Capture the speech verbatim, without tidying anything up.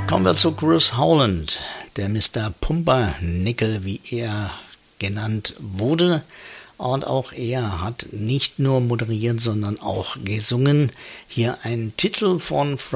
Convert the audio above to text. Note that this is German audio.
Kommen wir zu Chris Howland, der Mister Pumpernickel, wie er genannt wurde. Und auch er hat nicht nur moderiert, sondern auch gesungen. Hier ein Titel von Frank